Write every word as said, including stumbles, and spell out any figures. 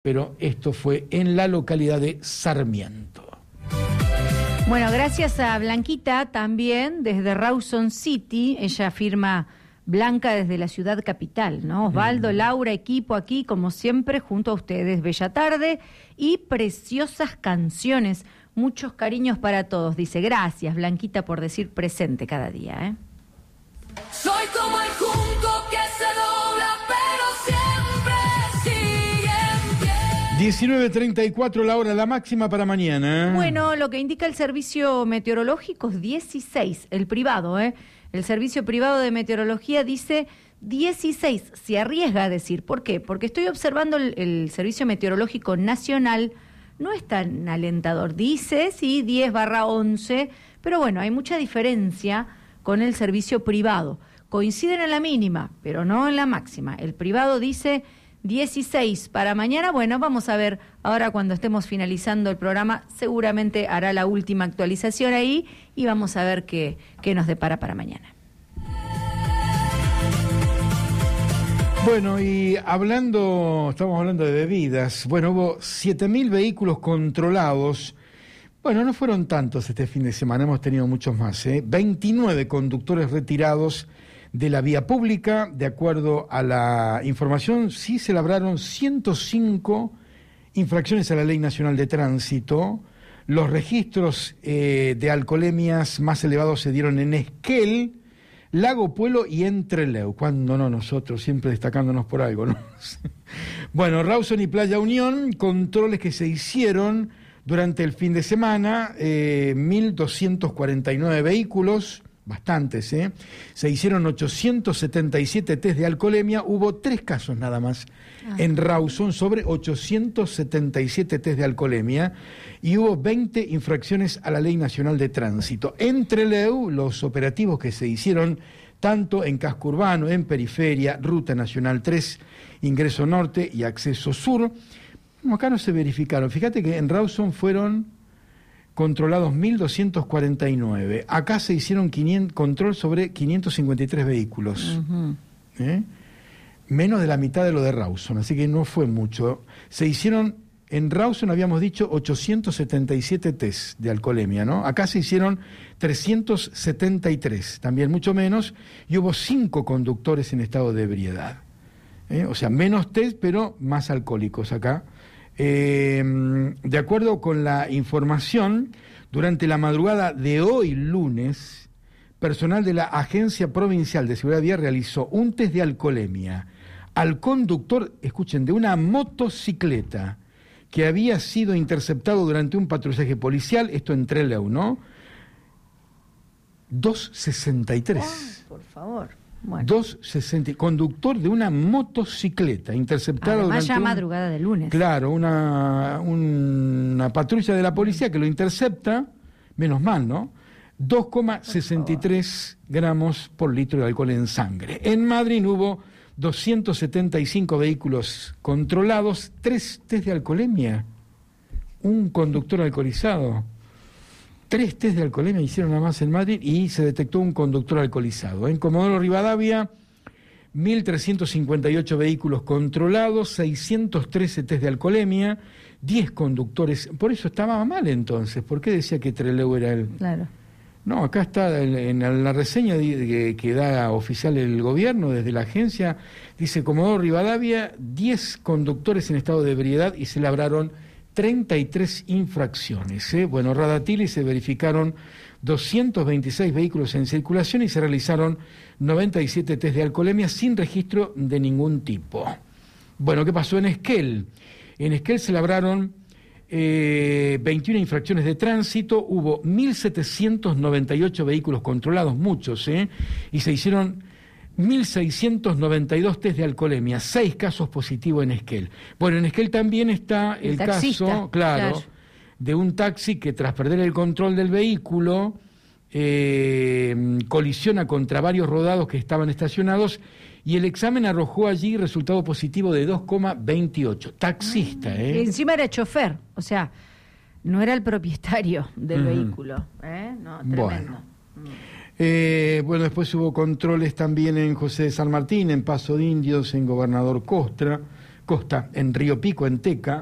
pero esto fue en la localidad de Sarmiento. Bueno, gracias a Blanquita también desde Rawson City, ella firma Blanca desde la ciudad capital, ¿no? Osvaldo, mm. Laura, equipo aquí, como siempre, junto a ustedes. Bella tarde y preciosas canciones. Muchos cariños para todos. Dice, gracias, Blanquita, por decir presente cada día, ¿eh? Soy como el junco que se dobla, pero siempre sigue en pie. diecinueve treinta y cuatro la hora, la máxima para mañana. Bueno, lo que indica el servicio meteorológico es dieciséis, el privado, ¿eh? El servicio privado de meteorología dice dieciséis, se arriesga a decir. ¿Por qué? Porque estoy observando el, el servicio meteorológico nacional, no es tan alentador. Dice, sí, diez barra once, pero bueno, hay mucha diferencia con el servicio privado. Coinciden en la mínima, pero no en la máxima. El privado dice dieciséis para mañana. Bueno, vamos a ver, ahora cuando estemos finalizando el programa, seguramente hará la última actualización ahí y vamos a ver qué, qué nos depara para mañana. Bueno, y hablando, estamos hablando de bebidas, bueno, hubo siete mil vehículos controlados. Bueno, no fueron tantos este fin de semana, hemos tenido muchos más, ¿eh? veintinueve conductores retirados de la vía pública. De acuerdo a la información, sí se labraron ciento cinco infracciones a la Ley Nacional de Tránsito. Los registros eh, de alcoholemias más elevados se dieron en Esquel, Lago Puelo y Entreleu. Cuando no, nosotros siempre destacándonos por algo, ¿no? Bueno, Rawson y Playa Unión, controles que se hicieron durante el fin de semana, eh, mil doscientos cuarenta y nueve vehículos, bastantes, ¿eh? Se hicieron ochocientos setenta y siete test de alcoholemia, hubo tres casos nada más ah. en Rawson sobre ochocientos setenta y siete test de alcoholemia y hubo veinte infracciones a la Ley Nacional de Tránsito. Entre Leu, los operativos que se hicieron tanto en casco urbano, en periferia, Ruta Nacional tres, ingreso norte y acceso sur. No, acá no se verificaron. Fíjate que en Rawson fueron controlados mil doscientos cuarenta y nueve. Acá se hicieron quinientos, control sobre quinientos cincuenta y tres vehículos. Uh-huh. ¿Eh? Menos de la mitad de lo de Rawson, así que no fue mucho. Se hicieron, en Rawson habíamos dicho ochocientos setenta y siete test de alcoholemia, ¿no? Acá se hicieron trescientos setenta y tres, también mucho menos, y hubo cinco conductores en estado de ebriedad. ¿Eh? O sea, menos test, pero más alcohólicos acá. Eh, de acuerdo con la información, durante la madrugada de hoy lunes, personal de la Agencia Provincial de Seguridad Vial realizó un test de alcoholemia al conductor, escuchen, de una motocicleta que había sido interceptado durante un patrullaje policial, esto en Trelew, ¿no? doscientos sesenta y tres. Oh, por favor. Bueno. doscientos sesenta, conductor de una motocicleta interceptada Además, durante ya un, madrugada de lunes. Claro, una, una patrulla de la policía que lo intercepta, menos mal, ¿no? dos coma sesenta y tres gramos por litro de alcohol en sangre. En Madrid hubo doscientos setenta y cinco vehículos controlados, tres test de alcoholemia, un conductor alcoholizado. Tres test de alcoholemia hicieron nada más en Madrid y se detectó un conductor alcoholizado. En Comodoro Rivadavia, mil trescientos cincuenta y ocho vehículos controlados, seiscientos trece test de alcoholemia, diez conductores. Por eso estaba mal entonces. ¿Por qué decía que Trelew era el...? Claro. No, acá está en la reseña que da oficial el gobierno desde la agencia, dice Comodoro Rivadavia, diez conductores en estado de ebriedad y se labraron treinta y tres infracciones. ¿eh? Bueno, Radatili se verificaron doscientos veintiséis vehículos en circulación y se realizaron noventa y siete test de alcoholemia sin registro de ningún tipo. Bueno, ¿qué pasó en Esquel? En Esquel se labraron eh, veintiuna infracciones de tránsito, hubo mil setecientos noventa y ocho vehículos controlados, muchos, ¿eh? y se hicieron mil seiscientos noventa y dos test de alcoholemia, seis casos positivos en Esquel. Bueno, en Esquel también está el, el caso, claro, claro, de un taxi que tras perder el control del vehículo eh, colisiona contra varios rodados que estaban estacionados y el examen arrojó allí resultado positivo de dos coma veintiocho. Taxista, mm, ¿eh? Y encima era chofer, o sea, no era el propietario del uh-huh. vehículo, ¿eh? No, tremendo. Bueno. Mm. Eh, bueno, después hubo controles también en José de San Martín, en Paso de Indios, en Gobernador Costra, costa, en Río Pico, en Teca,